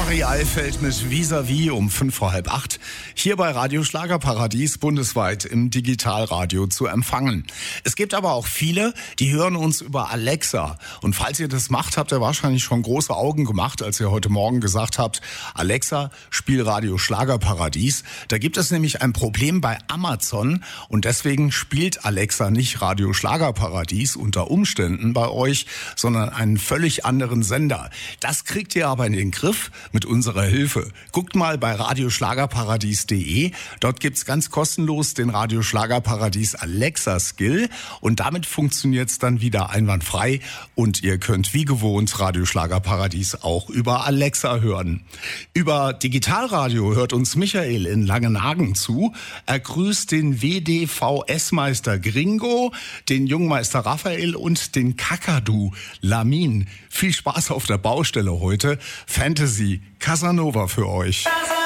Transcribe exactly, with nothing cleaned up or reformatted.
Ari Eifeld mit Vis-a-vis um fünf vor halb acht. Hier bei Radio Schlagerparadies bundesweit im Digitalradio zu empfangen. Es gibt aber auch viele, die hören uns über Alexa. Und falls ihr das macht, habt ihr wahrscheinlich schon große Augen gemacht, als ihr heute Morgen gesagt habt, Alexa, spiel Radio Schlagerparadies. Da gibt es nämlich ein Problem bei Amazon und deswegen spielt Alexa nicht Radio Schlagerparadies unter Umständen bei euch, sondern einen völlig anderen Sender. Das kriegt ihr aber in den Griff mit unserer Hilfe. Guckt mal bei radioschlagerparadies punkt de. Dort gibt's ganz kostenlos den Radio Schlagerparadies Alexa Skill und damit funktioniert's dann wieder einwandfrei und ihr könnt wie gewohnt Radio Schlagerparadies auch über Alexa hören. Über Digitalradio hört uns Michael in Langenhagen zu. Er grüßt den W D V S-Meister Gringo, den Jungmeister Raphael und den Kakadu Lamin. Viel Spaß auf der Baustelle heute. Fantasy Casanova für euch.